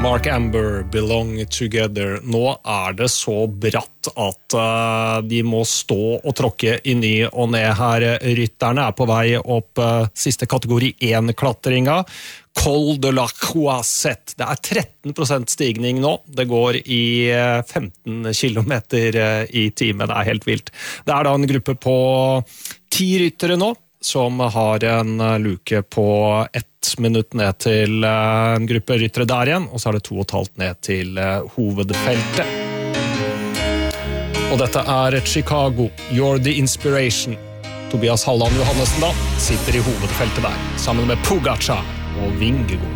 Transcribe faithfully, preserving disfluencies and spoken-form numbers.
Mark Amber, Belong Together. Nå er det så bratt at uh, de må stå og tråkke i ny og ned her. Rytterne er på vei opp uh, siste kategori én-klatringa. Col de la Croisette. Det er tretten prosent stigning nå. Det går i uh, femten kilometer uh, i timen. Det er helt vilt. Det er da en gruppe på ti ryttere nå, som har en luke på ett minutt ned til en gruppe ryttere der igjen, og så er det to og et halvt ned til hovedfeltet. Og dette er Chicago, You're the Inspiration. Tobias Halland Johannessen da sitter i hovedfeltet der, sammen med Pogacar og Vingegaard.